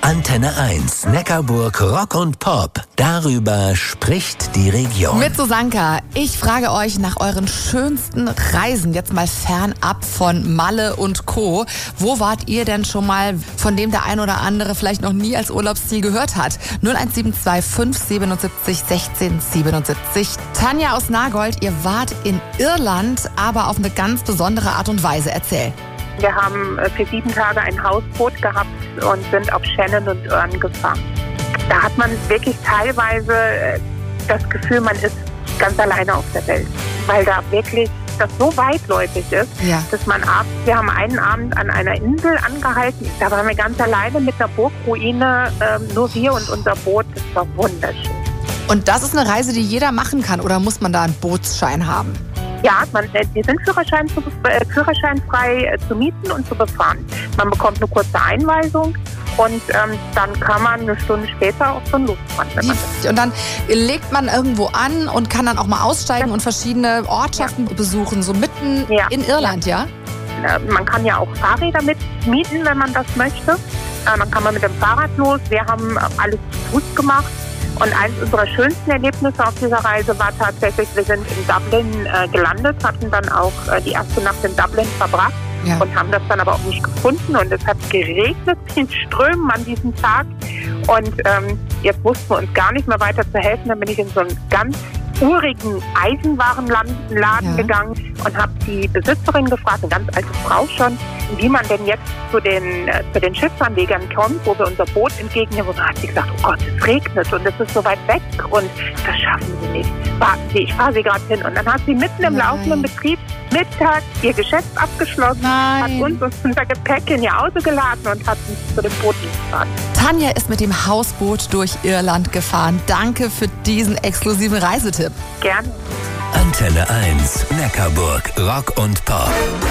Antenne 1, Neckarburg Rock und Pop. Darüber spricht die Region. Mit Susanka, ich frage euch nach euren schönsten Reisen, jetzt mal fernab von Malle und Co. Wo wart ihr denn schon mal, von dem der ein oder andere vielleicht noch nie als Urlaubsziel gehört hat? 01725 577 16 77. Tanja aus Nagold, ihr wart in Irland, aber auf eine ganz besondere Art und Weise. Erzähl. Wir haben für 7 Tage ein Hausboot gehabt und sind auf Shannon und Erne gefahren. Da hat man wirklich teilweise das Gefühl, man ist ganz alleine auf der Welt, weil da wirklich das so weitläufig ist, dass man wir haben einen Abend an einer Insel angehalten, da waren wir ganz alleine mit einer Burgruine, nur wir und unser Boot, das war wunderschön. Und das ist eine Reise, die jeder machen kann, oder muss man da einen Bootsschein haben? Ja, die sind führerscheinfrei zu mieten und zu befahren. Man bekommt eine kurze Einweisung und dann kann man eine Stunde später auf so ein Luftband. Und dann legt man irgendwo an und kann dann auch mal aussteigen und verschiedene Ortschaften besuchen, so mitten in Irland, ja? Man kann ja auch Fahrräder mit mieten, wenn man das möchte. Dann kann man mit dem Fahrrad los. Wir haben alles zu Fuß gemacht. Und eines unserer schönsten Erlebnisse auf dieser Reise war tatsächlich, wir sind in Dublin gelandet, hatten dann auch die erste Nacht in Dublin verbracht und haben das dann aber auch nicht gefunden. Und es hat geregnet in Strömen an diesem Tag. Und jetzt wussten wir uns gar nicht mehr weiter zu helfen. Dann bin ich in so einen ganz urigen Eisenwarenladen gegangen und habe die Besitzerin gefragt, eine ganz alte Frau schon, wie man denn jetzt zu den Schiffsanlegern kommt, wo wir unser Boot entgegennehmen. Und da hat sie gesagt, oh Gott, es regnet und es ist so weit weg und das schaffen Sie nicht. Warten Sie, ich fahre Sie gerade hin. Und dann hat sie mitten im laufenden Betrieb mittags ihr Geschäft abgeschlossen, hat uns unser Gepäck in ihr Auto geladen und hat uns zu dem Boot gefahren. Tanja ist mit dem Hausboot durch Irland gefahren. Danke für diesen exklusiven Reisetipp. Gerne. Antenne 1, Neckarburg Rock und Pop.